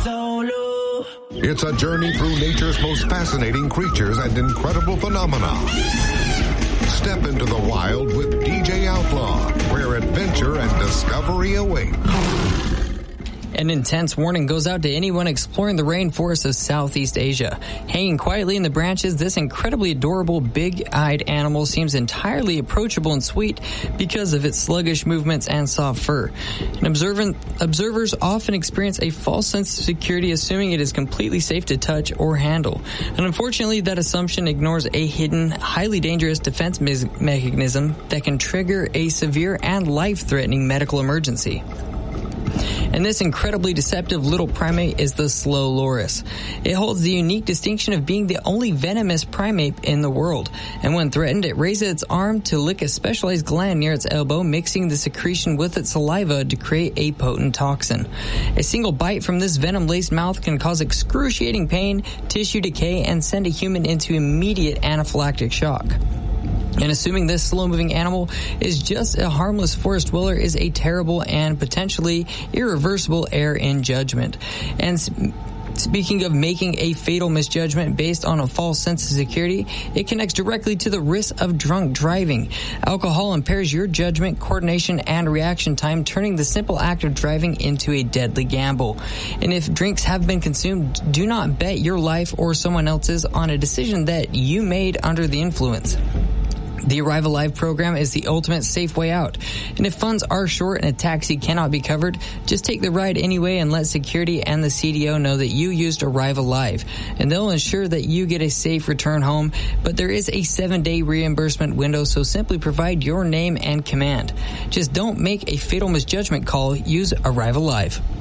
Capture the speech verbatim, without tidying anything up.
Zulu. It's a journey through nature's most fascinating creatures and incredible phenomena. Step into the wild with D J Outlaw, where adventure and discovery await. An intense warning goes out to anyone exploring the rainforests of Southeast Asia. Hanging quietly in the branches, this incredibly adorable big-eyed animal seems entirely approachable and sweet because of its sluggish movements and soft fur. And observant, observers often experience a false sense of security, assuming it is completely safe to touch or handle. And unfortunately, that assumption ignores a hidden, highly dangerous defense me- mechanism that can trigger a severe and life-threatening medical emergency. And this incredibly deceptive little primate is the slow loris. It holds the unique distinction of being the only venomous primate in the world. And when threatened, it raises its arm to lick a specialized gland near its elbow, mixing the secretion with its saliva to create a potent toxin. A single bite from this venom-laced mouth can cause excruciating pain, tissue decay, and send a human into immediate anaphylactic shock. And assuming this slow-moving animal is just a harmless forest dweller is a terrible and potentially irreversible error in judgment. And speaking of making a fatal misjudgment based on a false sense of security, it connects directly to the risk of drunk driving. Alcohol impairs your judgment, coordination, and reaction time, turning the simple act of driving into a deadly gamble. And if drinks have been consumed, do not bet your life or someone else's on a decision that you made under the influence. The Arrive Alive program is the ultimate safe way out. And if funds are short and a taxi cannot be covered, just take the ride anyway and let security and the C D O know that you used Arrive Alive. And they'll ensure that you get a safe return home. But there is a seven-day reimbursement window, so simply provide your name and command. Just don't make a fatal misjudgment call. Use Arrive Alive.